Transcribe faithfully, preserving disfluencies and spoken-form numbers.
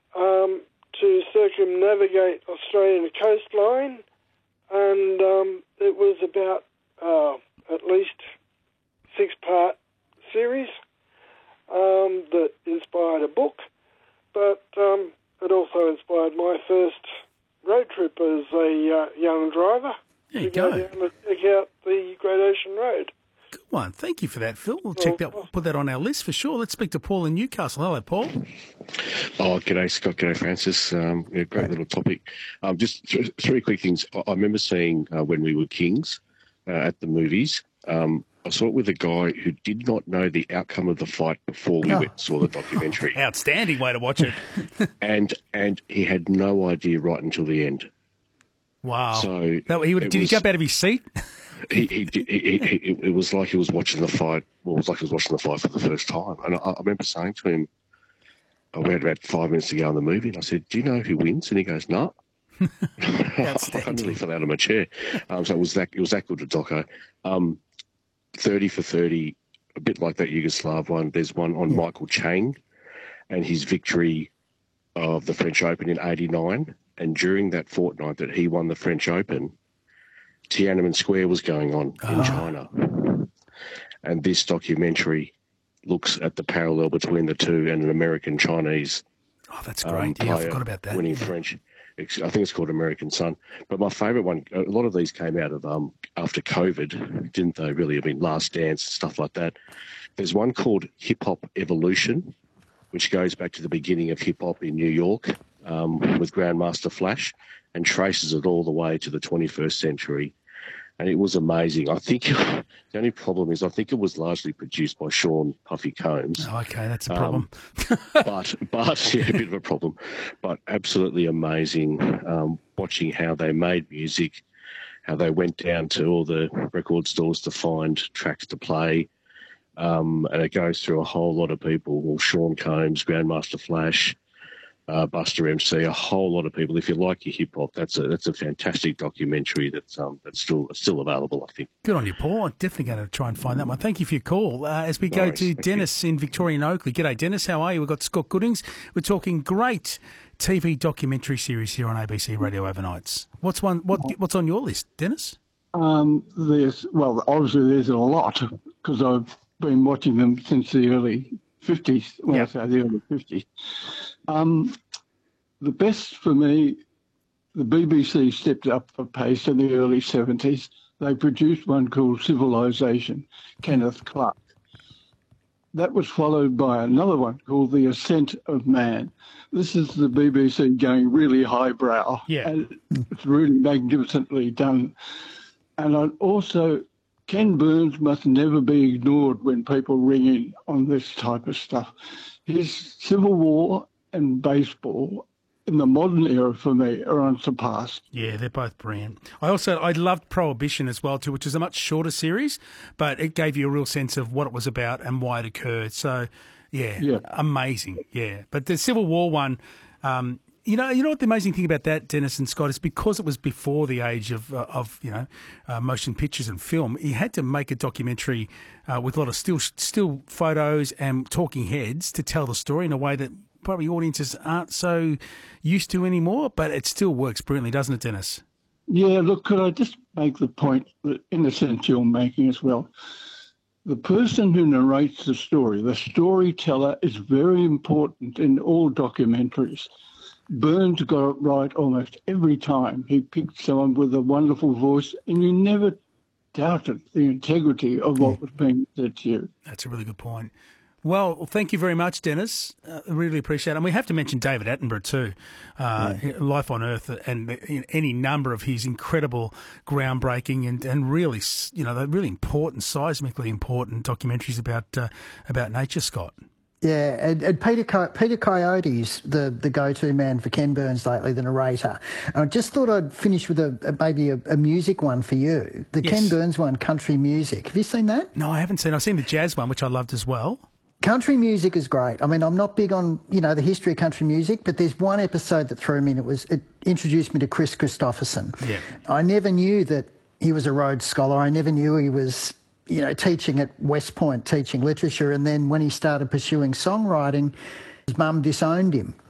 um, to circumnavigate Australian coastline, and um, it was about uh, at least six-part series um, that inspired a book, but um, it also inspired my first road trip as a uh, young driver. There you to go go. down and check out the Great Ocean Road. Good one. Thank you for that, Phil. We'll check that. We'll put that on our list for sure. Let's speak to Paul in Newcastle. Hello, Paul. Oh, g'day, Scott. G'day, Francis. Um, yeah, great little topic. Um, just th- three quick things. I, I remember seeing uh, When We Were Kings uh, at the movies. Um, I saw it with a guy who did not know the outcome of the fight before we Oh. went and saw the documentary. Outstanding way to watch it. and and he had no idea right until the end. Wow. So That, he would, it did was- he jump out of his seat? He, he, he, he, he, it was like he was watching the fight. Well, it was like he was watching the fight for the first time. And I, I remember saying to him, oh, we had about five minutes to go in the movie, and I said, "Do you know who wins?" And he goes, "No." I nearly fell out of my chair. Um, so it was that it was that good a doco. Um, thirty for thirty, a bit like that Yugoslav one. There's one on Michael Chang and his victory of the French Open in eighty-nine. And during that fortnight that he won the French Open, Tiananmen Square was going on in Ah. China. And this documentary looks at the parallel between the two and an American-Chinese Oh, that's um, great. yeah, I player forgot about that. winning Yeah. French. It's- I think it's called American Son. But my favourite one, a lot of these came out of um, after COVID, didn't they really? I mean, Last Dance, stuff like that. There's one called Hip Hop Evolution, which goes back to the beginning of hip hop in New York um, with Grandmaster Flash and traces it all the way to the twenty-first century. And it was amazing. I think the only problem is I think it was largely produced by Sean Puffy Combs. Oh, okay, that's a Um, problem. but but yeah, a bit of a problem. But absolutely amazing um, watching how they made music, how they went down to all the record stores to find tracks to play. Um, and it goes through a whole lot of people. Well, Sean Combs, Grandmaster Flash, uh, Buster M C, a whole lot of people. If you like your hip hop, that's a that's a fantastic documentary that's um that's still still available, I think. Good on you, Paul. I'm definitely going to try and find that one. Thank you for your call. Uh, as we No go worries. to Thank Dennis in Victoria and Oakley. G'day, Dennis. How are you? We've got Scott Goodings. We're talking great T V documentary series here on A B C Radio Overnights. What's one? What What's on your list, Dennis? Um, there's well, obviously there's a lot because I've been watching them since the early fifties. When Yeah. I say the early fifties, um, the best for me, the B B C stepped up a pace in the early seventies. They produced one called Civilization, Kenneth Clark. That was followed by another one called The Ascent of Man. This is the B B C going really highbrow. Yeah. And it's really magnificently done. And I'd also, Ken Burns must never be ignored when people ring in on this type of stuff. His Civil War and baseball in the modern era for me are unsurpassed. Yeah, they're both brilliant. I also I loved Prohibition as well too, which is a much shorter series, but it gave you a real sense of what it was about and why it occurred. So, yeah, Yeah. amazing. Yeah, but the Civil War one, um, you know, you know what the amazing thing about that, Dennis and Scott, is because it was before the age of uh, of you know uh, motion pictures and film. He had to make a documentary uh, with a lot of still still photos and talking heads to tell the story in a way that probably audiences aren't so used to anymore, but it still works brilliantly, doesn't it, Dennis? Yeah, look, could I just make the point that in the sense you're making as well? The person who narrates the story, the storyteller, is very important in all documentaries. Burns got it right almost every time. He picked someone with a wonderful voice, and you never doubted the integrity of what was being said to you. That's a really good point. Well, thank you very much, Dennis. Uh, I really appreciate it. And we have to mention David Attenborough too, uh, Life on Earth, and any number of his incredible, groundbreaking, and, and really, you know, they're really important, seismically important documentaries about uh, about nature, Scott. Yeah, and, and Peter Co- Peter Coyote's the, the go-to man for Ken Burns lately, the narrator. And I just thought I'd finish with a, a maybe a, a music one for you. The Yes. Ken Burns one, Country Music. Have you seen that? No, I haven't seen. I've seen the jazz one, which I loved as well. Country music is great. I mean, I'm not big on, you know, the history of country music, but there's one episode that threw me, and it was it introduced me to Chris Christopherson. Yeah. I never knew that he was a Rhodes Scholar. I never knew he was, you know, teaching at West Point, teaching literature. And then when he started pursuing songwriting, his mum disowned him.